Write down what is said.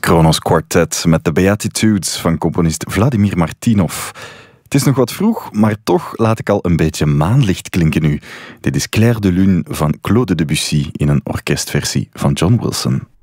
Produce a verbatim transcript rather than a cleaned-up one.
Kronos Quartet met de Beatitudes van componist Vladimir Martinov. Het is nog wat vroeg, maar toch laat ik al een beetje maanlicht klinken nu. Dit is Clair de Lune van Claude Debussy in een orkestversie van John Wilson.